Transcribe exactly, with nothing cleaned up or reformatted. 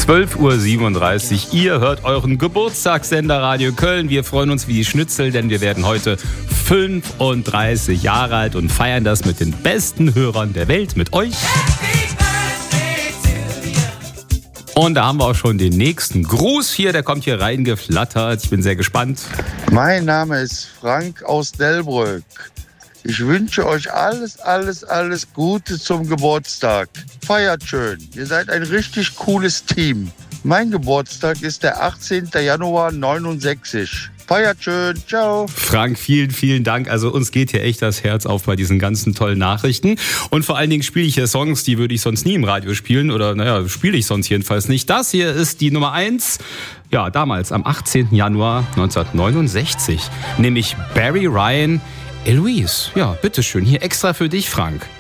zwölf Uhr siebenunddreißig. Ihr hört euren Geburtstagssender Radio Köln. Wir freuen uns wie die Schnitzel, denn wir werden heute fünfunddreißig Jahre alt und feiern das mit den besten Hörern der Welt, mit euch. Und da haben wir auch schon den nächsten Gruß hier, der kommt hier reingeflattert. Ich bin sehr gespannt. Mein Name ist Frank aus Delbrück. Ich wünsche euch alles, alles, alles Gute zum Geburtstag. Feiert schön. Ihr seid ein richtig cooles Team. Mein Geburtstag ist der achtzehnten Januar neunundsechzig. Feiert schön. Ciao. Frank, vielen, vielen Dank. Also uns geht hier echt das Herz auf bei diesen ganzen tollen Nachrichten. Und vor allen Dingen spiele ich hier Songs, die würde ich sonst nie im Radio spielen. Oder naja, spiele ich sonst jedenfalls nicht. Das hier ist die Nummer eins. Ja, damals am achtzehnten Januar neunzehnhundertneunundsechzig. Nämlich Barry Ryan, Eloise. Ja, bitteschön. Hier extra für dich, Frank.